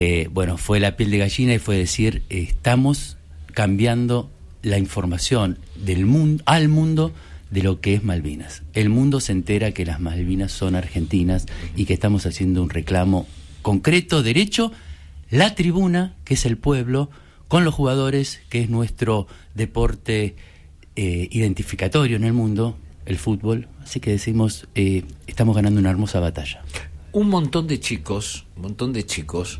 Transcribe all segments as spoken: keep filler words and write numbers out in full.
Eh, bueno, fue la piel de gallina y fue decir, eh, estamos cambiando la información del mundo al mundo de lo que es Malvinas. El mundo se entera que las Malvinas son argentinas y que estamos haciendo un reclamo concreto, derecho, la tribuna, que es el pueblo, con los jugadores, que es nuestro deporte eh, identificatorio en el mundo, el fútbol. Así que decimos, eh, estamos ganando una hermosa batalla. Un montón de chicos, un montón de chicos,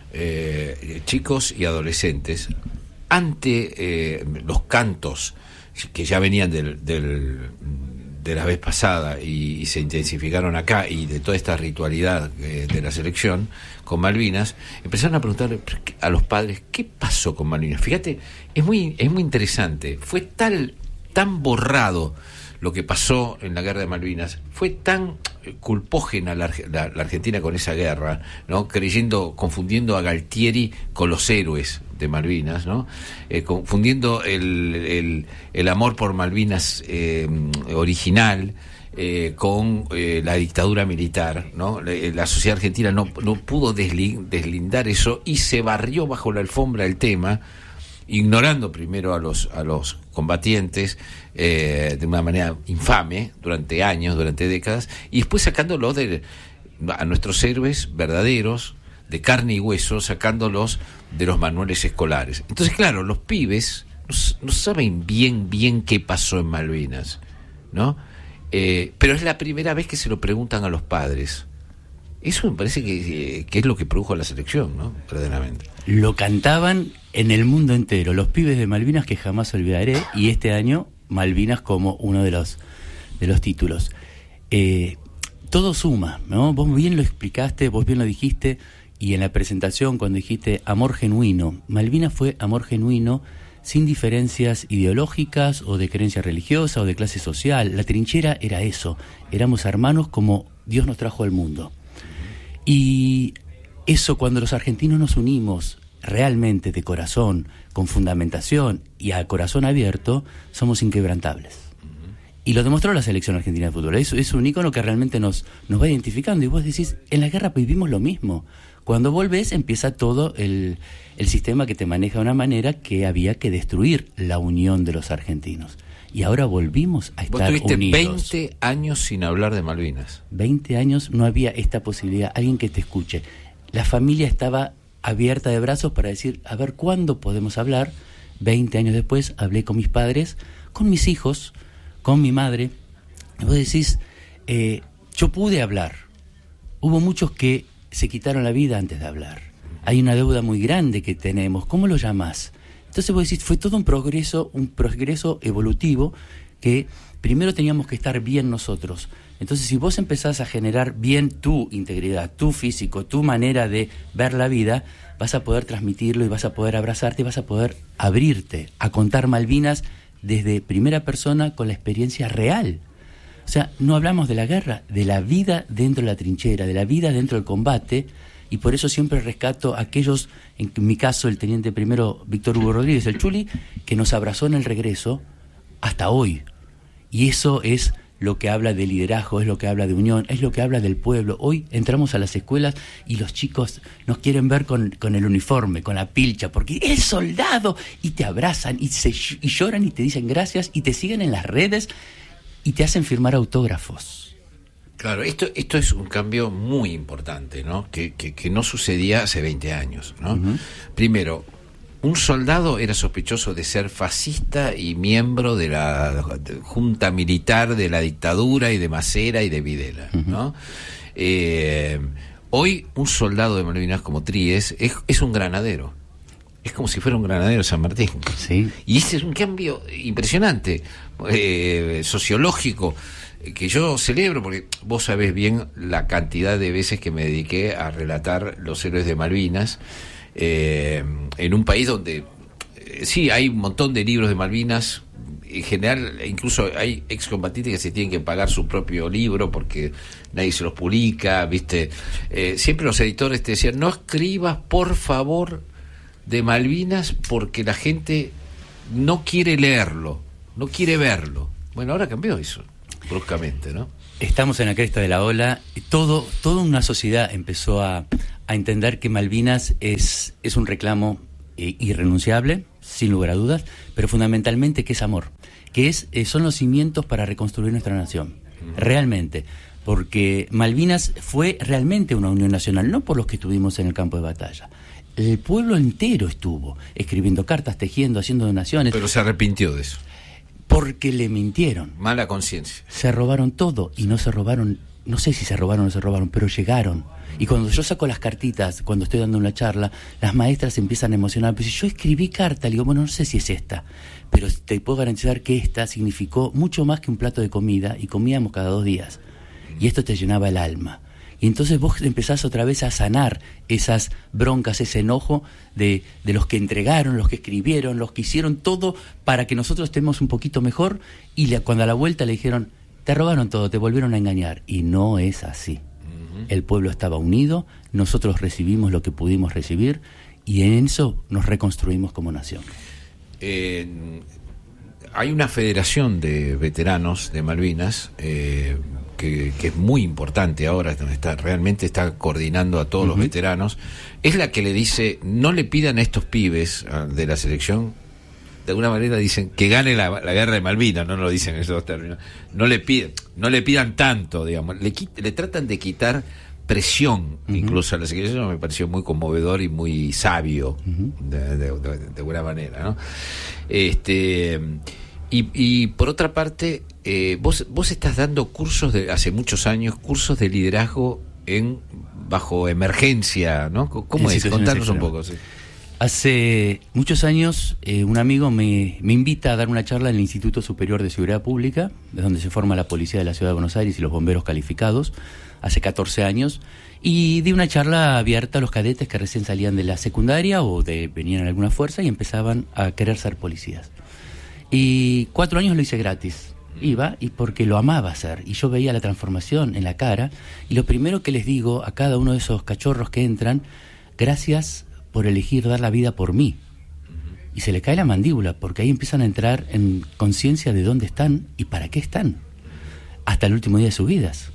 eh, chicos y adolescentes, ante eh, los cantos que ya venían del, del, de la vez pasada y, y se intensificaron acá, y de toda esta ritualidad eh, de la selección con Malvinas, empezaron a preguntarle a los padres qué pasó con Malvinas. Fíjate, es muy, es muy interesante. Fue tal, tan borrado lo que pasó en la guerra de Malvinas, fue tan culpógena la, la, la Argentina con esa guerra, ¿no? Creyendo, confundiendo a Galtieri con los héroes de Malvinas, ¿no? Eh, confundiendo el, el, el amor por Malvinas eh, original eh, con eh, la dictadura militar, ¿no? La, la sociedad argentina no, no pudo desli, deslindar eso y se barrió bajo la alfombra el tema, ignorando primero a los a los combatientes eh, de una manera infame durante años, durante décadas, y después sacándolos de a nuestros héroes verdaderos, de carne y hueso, sacándolos de los manuales escolares. Entonces, claro, los pibes no, no saben bien bien qué pasó en Malvinas, ¿no? Eh, pero es la primera vez que se lo preguntan a los padres. Eso me parece que, que es lo que produjo la selección, ¿no? Verdaderamente. Lo cantaban en el mundo entero, los pibes de Malvinas, que jamás olvidaré, y este año Malvinas como uno de los de los títulos. Eh, todo suma, ¿no? Vos bien lo explicaste, vos bien lo dijiste, y en la presentación cuando dijiste amor genuino, Malvinas fue amor genuino, sin diferencias ideológicas o de creencia religiosa o de clase social. La trinchera era eso, éramos hermanos como Dios nos trajo al mundo. Y eso, cuando los argentinos nos unimos realmente de corazón, con fundamentación y a corazón abierto, somos inquebrantables. Y lo demostró la selección argentina de fútbol. Es, es un ícono que realmente nos, nos va identificando. Y vos decís, en la guerra vivimos lo mismo. Cuando volvés empieza todo el, el sistema que te maneja de una manera que había que destruir la unión de los argentinos. Y ahora volvimos a estar unidos. Vos tuviste veinte años sin hablar de Malvinas. veinte años no había esta posibilidad, alguien que te escuche. La familia estaba abierta de brazos para decir, a ver, ¿cuándo podemos hablar? veinte años después hablé con mis padres, con mis hijos, con mi madre. Y vos decís, eh, yo pude hablar. Hubo muchos que se quitaron la vida antes de hablar. Hay una deuda muy grande que tenemos. ¿Cómo lo llamás? Entonces vos decís, fue todo un progreso, un progreso evolutivo que primero teníamos que estar bien nosotros. Entonces, si vos empezás a generar bien tu integridad, tu físico, tu manera de ver la vida, vas a poder transmitirlo y vas a poder abrazarte y vas a poder abrirte a contar Malvinas desde primera persona con la experiencia real. O sea, no hablamos de la guerra, de la vida dentro de la trinchera, de la vida dentro del combate, y por eso siempre rescato a aquellos, en mi caso el teniente primero Víctor Hugo Rodríguez, el Chuli, que nos abrazó en el regreso hasta hoy. Y eso es lo que habla de liderazgo, es lo que habla de unión, es lo que habla del pueblo. Hoy entramos a las escuelas y los chicos nos quieren ver con, con el uniforme, con la pilcha, porque ¡el soldado! Y te abrazan y, se, y lloran y te dicen gracias y te siguen en las redes y te hacen firmar autógrafos. Claro, esto esto es un cambio muy importante, ¿no? Que, que, que no sucedía hace veinte años, ¿no? Uh-huh. Primero, un soldado era sospechoso de ser fascista y miembro de la junta militar de la dictadura y de Macera y de Videla, ¿no? Uh-huh. Eh, hoy un soldado de Malvinas como Tríez es, es un granadero. Es como si fuera un granadero de San Martín. Sí. Y ese es un cambio impresionante, eh, sociológico, que yo celebro, porque vos sabés bien la cantidad de veces que me dediqué a relatar los héroes de Malvinas, eh, en un país donde eh, sí hay un montón de libros de Malvinas. En general, incluso hay excombatientes que se tienen que pagar su propio libro porque nadie se los publica, ¿viste? Eh, siempre los editores te decían, no escribas, por favor, de Malvinas porque la gente no quiere leerlo, no quiere verlo. Bueno, ahora cambió eso, bruscamente, ¿no? Estamos en la cresta de la ola, todo, toda una sociedad empezó a, a entender que Malvinas es, es un reclamo eh, irrenunciable, sin lugar a dudas, pero fundamentalmente que es amor, que es eh, son los cimientos para reconstruir nuestra nación, realmente, porque Malvinas fue realmente una unión nacional, no por los que estuvimos en el campo de batalla. El pueblo entero estuvo escribiendo cartas, tejiendo, haciendo donaciones. Pero se arrepintió de eso. Porque le mintieron. Mala conciencia. Se robaron todo y no se robaron, no sé si se robaron o no se robaron, pero llegaron. Y cuando yo saco las cartitas, cuando estoy dando una charla, las maestras se empiezan a emocionar. Pues si yo escribí carta, le digo, bueno, no sé si es esta, pero te puedo garantizar que esta significó mucho más que un plato de comida, y comíamos cada dos días. Y esto te llenaba el alma. Y entonces vos empezás otra vez a sanar esas broncas, ese enojo de, de los que entregaron, los que escribieron, los que hicieron todo para que nosotros estemos un poquito mejor, y le, cuando a la vuelta le dijeron, te robaron todo, te volvieron a engañar. Y no es así. Uh-huh. El pueblo estaba unido, nosotros recibimos lo que pudimos recibir, y en eso nos reconstruimos como nación. Eh, hay una federación de veteranos de Malvinas, eh, Que, que es muy importante ahora, está, realmente está coordinando a todos uh-huh. los veteranos, es la que le dice, no le pidan a estos pibes a, de la selección, de alguna manera dicen, que gane la, la guerra de Malvinas, no lo dicen en esos términos, no le pidan, no le pidan tanto, digamos, le, le tratan de quitar presión, uh-huh. incluso a la selección. Eso me pareció muy conmovedor y muy sabio, uh-huh. de, de, de, de alguna manera, ¿no? Este... Y, y por otra parte, eh, vos vos estás dando cursos de hace muchos años, cursos de liderazgo en bajo emergencia, ¿no? ¿Cómo es? Contanos un poco. Sí. Hace muchos años, eh, un amigo me, me invita a dar una charla en el Instituto Superior de Seguridad Pública, de donde se forma la Policía de la Ciudad de Buenos Aires y los bomberos calificados, hace catorce años, y di una charla abierta a los cadetes que recién salían de la secundaria o de venían en alguna fuerza y empezaban a querer ser policías. Y cuatro años lo hice gratis, iba y porque lo amaba hacer, y yo veía la transformación en la cara, y lo primero que les digo a cada uno de esos cachorros que entran, gracias por elegir dar la vida por mí. Y se le cae la mandíbula, porque ahí empiezan a entrar en conciencia de dónde están y para qué están, hasta el último día de sus vidas.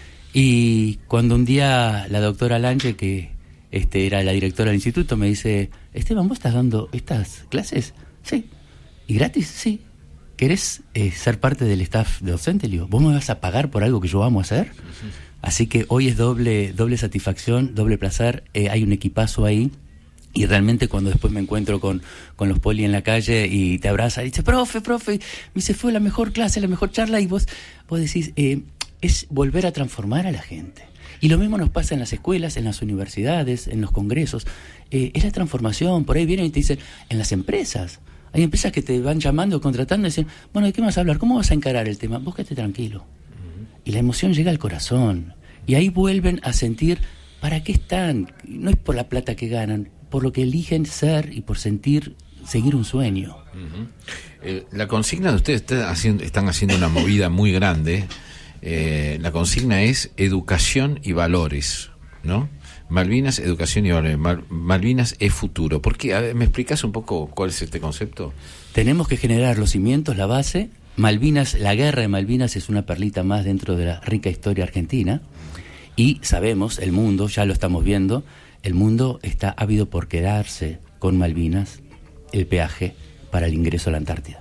Y cuando un día la doctora Lange, que este, era la directora del instituto, me dice, Esteban, ¿vos estás dando estas clases? Sí. ¿Y gratis? Sí. ¿Querés eh, ser parte del staff docente? Le digo, ¿vos me vas a pagar por algo que yo amo hacer? Uh-huh. Así que hoy es doble doble satisfacción, doble placer. Eh, hay un equipazo ahí. Y realmente cuando después me encuentro con, con los poli en la calle y te abraza y dice, profe, profe, me dice, fue la mejor clase, la mejor charla. Y vos, vos decís, eh, es volver a transformar a la gente. Y lo mismo nos pasa en las escuelas, en las universidades, en los congresos. Eh, es la transformación. Por ahí vienen y te dicen, en las empresas. Hay empresas que te van llamando, contratando y dicen, bueno, ¿de qué vas a hablar? ¿Cómo vas a encarar el tema? Vos quédate tranquilo. Uh-huh. Y la emoción llega al corazón. Y ahí vuelven a sentir, ¿para qué están? No es por la plata que ganan, por lo que eligen ser y por sentir, seguir un sueño. Uh-huh. Eh, la consigna de ustedes está haciendo, están haciendo una movida muy grande. Eh, la consigna es educación y valores, ¿no? Malvinas, educación y valores. Mal, Malvinas es futuro. ¿Por qué? A ver, ¿me explicás un poco cuál es este concepto? Tenemos que generar los cimientos, la base. Malvinas, la guerra de Malvinas es una perlita más dentro de la rica historia argentina. Y sabemos, el mundo, ya lo estamos viendo, el mundo está ávido por quedarse con Malvinas, el peaje para el ingreso a la Antártida.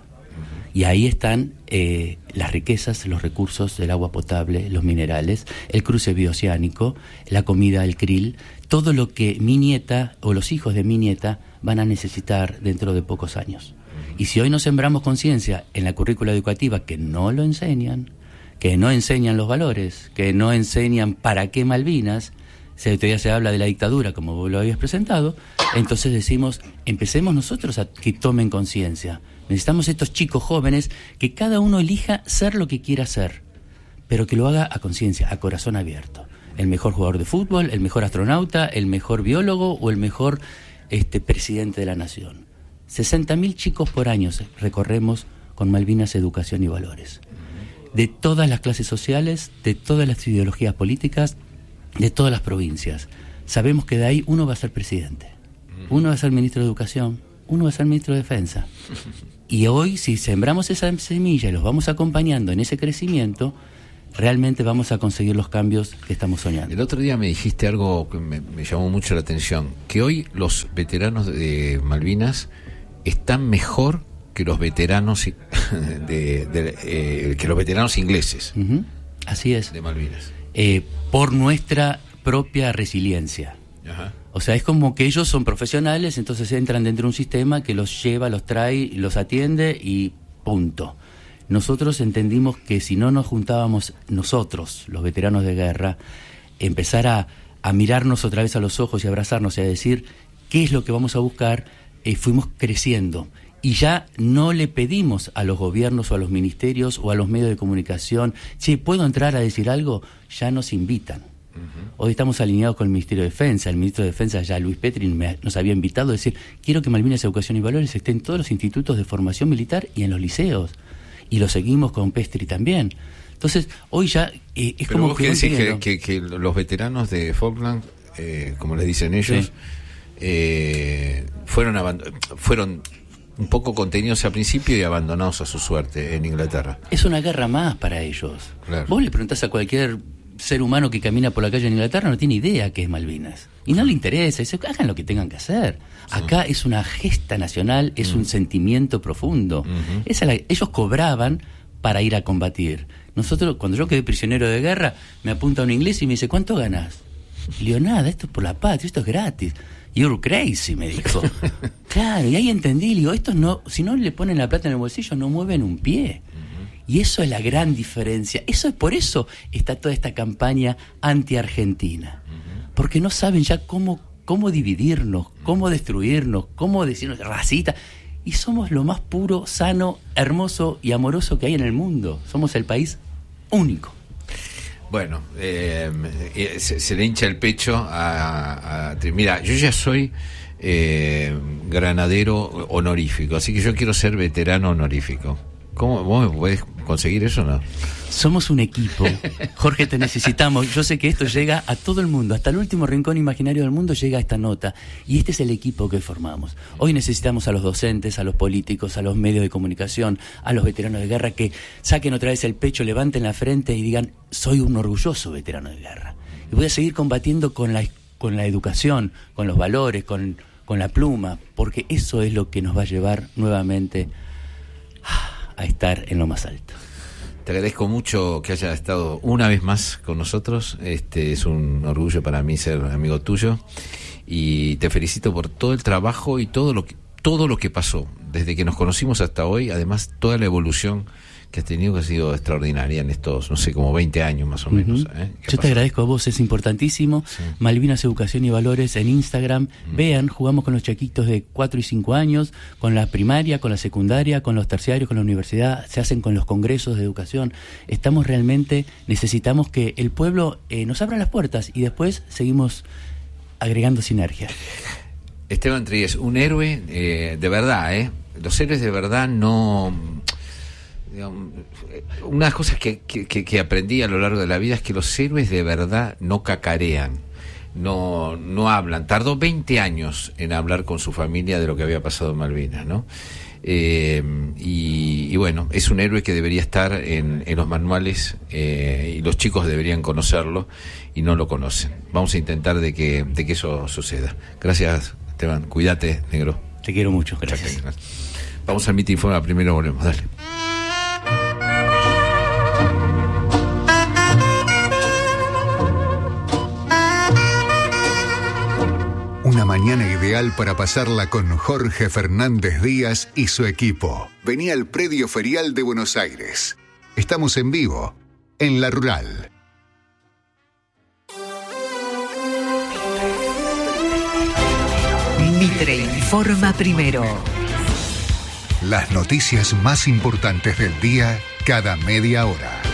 Y ahí están eh, las riquezas, los recursos del agua potable, los minerales, el cruce bioceánico, la comida, el krill, todo lo que mi nieta o los hijos de mi nieta van a necesitar dentro de pocos años. Y si hoy no sembramos conciencia en la currícula educativa, que no lo enseñan, que no enseñan los valores, que no enseñan para qué Malvinas, se, todavía se habla de la dictadura, como vos lo habías presentado, entonces decimos, empecemos nosotros a que tomen conciencia. Necesitamos estos chicos jóvenes que cada uno elija ser lo que quiera ser, pero que lo haga a conciencia, a corazón abierto. El mejor jugador de fútbol, el mejor astronauta, el mejor biólogo o el mejor este, presidente de la nación. sesenta mil chicos por año recorremos con Malvinas Educación y Valores. De todas las clases sociales, de todas las ideologías políticas, de todas las provincias. Sabemos que de ahí uno va a ser presidente, uno va a ser ministro de Educación, uno va a ser ministro de Defensa. Y hoy, si sembramos esa semilla y los vamos acompañando en ese crecimiento, realmente vamos a conseguir los cambios que estamos soñando. El otro día me dijiste algo que me, me llamó mucho la atención, que hoy los veteranos de Malvinas están mejor que los veteranos de, de, eh, que los veteranos ingleses. Uh-huh. Así es. De Malvinas. Eh, por nuestra propia resiliencia. Ajá. O sea, es como que ellos son profesionales, entonces entran dentro de un sistema que los lleva, los trae, los atiende y punto. Nosotros entendimos que si no nos juntábamos nosotros, los veteranos de guerra, empezar a, a mirarnos otra vez a los ojos y abrazarnos y a decir qué es lo que vamos a buscar, eh, fuimos creciendo. Y ya no le pedimos a los gobiernos o a los ministerios o a los medios de comunicación, che, ¿puedo entrar a decir algo? Ya nos invitan. Uh-huh. Hoy estamos alineados con el Ministerio de Defensa. El Ministro de Defensa, ya Luis Petri, me, nos había invitado a decir, quiero que Malvinas Educación y Valores esté en todos los institutos de formación militar y en los liceos. Y lo seguimos con Pestri también. Entonces, hoy ya eh, es Pero como vos que... que decís que, que, que los veteranos de Falkland, eh, como les dicen ellos, sí. eh, fueron aband- fueron... un poco contenidos al principio y abandonados a su suerte en Inglaterra. Es una guerra más para ellos. Claro. Vos le preguntás a cualquier ser humano que camina por la calle en Inglaterra, no tiene idea qué es Malvinas. Y no le interesa, dice, hagan lo que tengan que hacer. Sí. Acá es una gesta nacional, es mm. un sentimiento profundo. Uh-huh. Esa la, ellos cobraban para ir a combatir. Nosotros, cuando yo quedé prisionero de guerra, me apunta un inglés y me dice, ¿cuánto ganas? Y le digo, nada, esto es por la patria, esto es gratis. You're crazy, me dijo. Claro, y ahí entendí, le digo, estos no, si no le ponen la plata en el bolsillo, no mueven un pie. Uh-huh. Y eso es la gran diferencia. Eso es por eso está toda esta campaña anti-argentina. Uh-huh. Porque no saben ya cómo, cómo dividirnos, cómo destruirnos, cómo decirnos racista. Y somos lo más puro, sano, hermoso y amoroso que hay en el mundo. Somos el país único. Bueno, eh, se, se le hincha el pecho a, a... Mira, yo ya soy eh, granadero honorífico, así que yo quiero ser veterano honorífico. ¿Cómo vos me podés conseguir eso o no? Somos un equipo. Jorge, te necesitamos. Yo sé que esto llega a todo el mundo. Hasta el último rincón imaginario del mundo llega esta nota. Y este es el equipo que formamos. Hoy necesitamos a los docentes, a los políticos, a los medios de comunicación, a los veteranos de guerra que saquen otra vez el pecho, levanten la frente y digan, soy un orgulloso veterano de guerra. Y voy a seguir combatiendo con la, con la educación, con los valores, con, con la pluma, porque eso es lo que nos va a llevar nuevamente a estar en lo más alto. Te agradezco mucho que hayas estado una vez más con nosotros. Este es un orgullo para mí ser amigo tuyo y te felicito por todo el trabajo y todo lo que todo lo que pasó desde que nos conocimos hasta hoy. Además, toda la evolución que has tenido que ha sido extraordinaria en estos, no sé, como veinte años más o uh-huh. menos. ¿eh? Yo pasó? Te agradezco a vos, es importantísimo. Sí. Malvinas Educación y Valores en Instagram. Uh-huh. Vean, jugamos con los chiquitos de cuatro y cinco años, con la primaria, con la secundaria, con los terciarios, con la universidad, se hacen con los congresos de educación. Estamos realmente, necesitamos que el pueblo eh, nos abra las puertas y después seguimos agregando sinergia. Esteban Tríez, un héroe eh, de verdad, ¿eh? Los héroes de verdad no... Una de las cosas que, que, que aprendí a lo largo de la vida es que los héroes de verdad no cacarean, no, no hablan. Tardó veinte años en hablar con su familia de lo que había pasado en Malvinas, ¿no? Eh, y, y bueno, es un héroe que debería estar en, en los manuales eh, y los chicos deberían conocerlo y no lo conocen. Vamos a intentar de que, de que eso suceda. Gracias, Esteban. Cuídate, negro. Te quiero mucho. Gracias. Gracias. Vamos al Mitin Informa, primero volvemos. Dale. Una mañana ideal para pasarla con Jorge Fernández Díaz y su equipo. Vení al Predio Ferial de Buenos Aires. Estamos en vivo, en La Rural. Mitre informa primero. Las noticias más importantes del día cada media hora.